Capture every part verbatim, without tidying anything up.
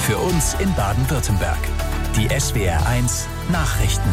Für uns in Baden-Württemberg. Die S W R eins Nachrichten.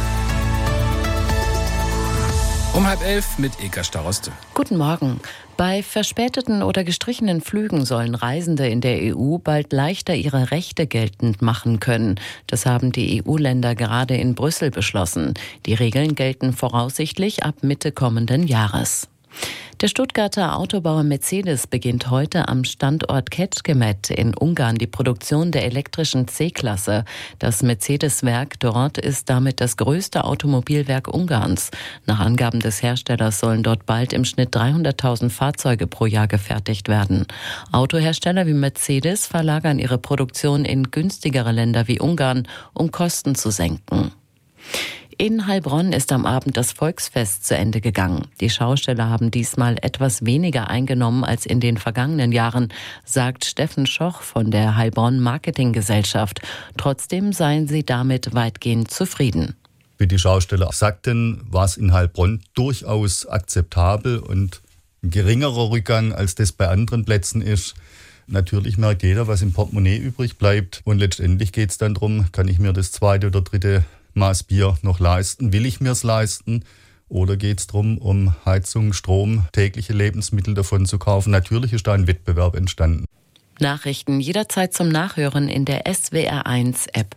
Um halb elf mit Eka Staroste. Guten Morgen. Bei verspäteten oder gestrichenen Flügen sollen Reisende in der E U bald leichter ihre Rechte geltend machen können. Das haben die E U-Länder gerade in Brüssel beschlossen. Die Regeln gelten voraussichtlich ab Mitte kommenden Jahres. Der Stuttgarter Autobauer Mercedes beginnt heute am Standort Kecskemét in Ungarn die Produktion der elektrischen C-Klasse. Das Mercedes-Werk dort ist damit das größte Automobilwerk Ungarns. Nach Angaben des Herstellers sollen dort bald im Schnitt dreihunderttausend Fahrzeuge pro Jahr gefertigt werden. Autohersteller wie Mercedes verlagern ihre Produktion in günstigere Länder wie Ungarn, um Kosten zu senken. In Heilbronn ist am Abend das Volksfest zu Ende gegangen. Die Schausteller haben diesmal etwas weniger eingenommen als in den vergangenen Jahren, sagt Steffen Schoch von der Heilbronn Marketinggesellschaft. Trotzdem seien sie damit weitgehend zufrieden. Wie die Schausteller sagten, war es in Heilbronn durchaus akzeptabel und ein geringerer Rückgang, als das bei anderen Plätzen ist. Natürlich merkt jeder, was im Portemonnaie übrig bleibt. Und letztendlich geht es dann darum, kann ich mir das zweite oder dritte Maß Bier noch leisten? Will ich mir es leisten? Oder geht es darum, um Heizung, Strom, tägliche Lebensmittel davon zu kaufen? Natürlich ist da ein Wettbewerb entstanden. Nachrichten jederzeit zum Nachhören in der S W R eins App.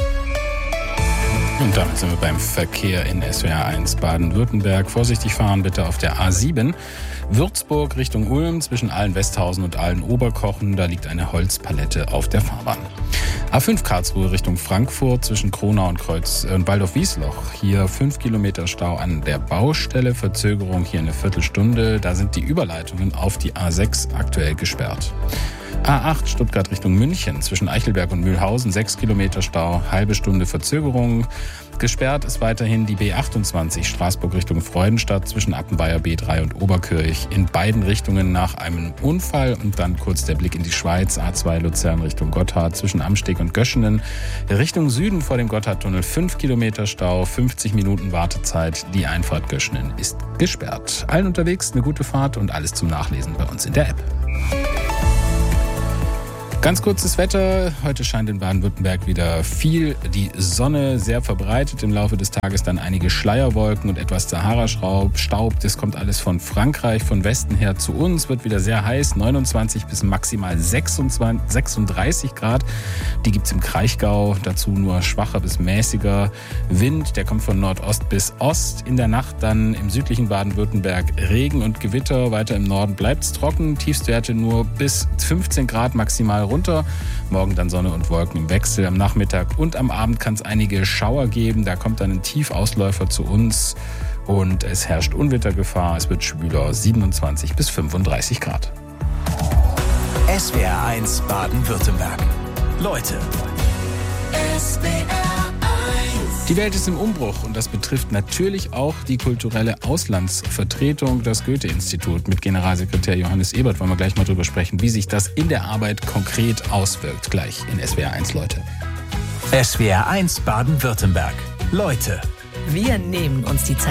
Und damit sind wir beim Verkehr in S W R eins Baden-Württemberg. Vorsichtig fahren bitte auf der A sieben. Würzburg Richtung Ulm zwischen Ahlen-Westhausen und Ahlen-Oberkochen. Da liegt eine Holzpalette auf der Fahrbahn. A fünf Karlsruhe Richtung Frankfurt zwischen Kronau und Kreuz und Waldorf-Wiesloch. Hier fünf Kilometer Stau an der Baustelle. Verzögerung hier eine Viertelstunde. Da sind die Überleitungen auf die A sechs aktuell gesperrt. A acht Stuttgart Richtung München zwischen Eichelberg und Mühlhausen, sechs Kilometer Stau, halbe Stunde Verzögerung. Gesperrt ist weiterhin die B achtundzwanzig Straßburg Richtung Freudenstadt zwischen Appenweier B drei und Oberkirch. In beiden Richtungen nach einem Unfall und dann kurz der Blick in die Schweiz. A zwei Luzern Richtung Gotthard zwischen Amsteg und Göschenen. Richtung Süden vor dem Gotthardtunnel fünf Kilometer Stau, fünfzig Minuten Wartezeit. Die Einfahrt Göschenen ist gesperrt. Allen unterwegs eine gute Fahrt und alles zum Nachlesen bei uns in der App. Ganz kurzes Wetter. Heute scheint in Baden-Württemberg wieder viel die Sonne, sehr verbreitet. Im Laufe des Tages dann einige Schleierwolken und etwas Sahara-Staub. Das kommt alles von Frankreich, von Westen her zu uns. Wird wieder sehr heiß, neunundzwanzig bis maximal sechsundzwanzig, sechsunddreißig Grad. Die gibt's im Kraichgau. Dazu nur schwacher bis mäßiger Wind. Der kommt von Nordost bis Ost. In der Nacht dann im südlichen Baden-Württemberg Regen und Gewitter. Weiter im Norden bleibt's trocken. Tiefstwerte nur bis fünfzehn Grad maximal runter. Morgen dann Sonne und Wolken im Wechsel. Am Nachmittag und am Abend kann es einige Schauer geben. Da kommt dann ein Tiefausläufer zu uns und es herrscht Unwettergefahr. Es wird schwüler, siebenundzwanzig bis fünfunddreißig Grad. S W R eins Baden-Württemberg. Leute. S W R eins. Die Welt ist im Umbruch und das betrifft natürlich auch die kulturelle Auslandsvertretung. Das Goethe-Institut mit Generalsekretär Johannes Ebert wollen wir gleich mal drüber sprechen, wie sich das in der Arbeit konkret auswirkt. Gleich in S W R eins, Leute. S W R eins Baden-Württemberg. Leute. Wir nehmen uns die Zeit.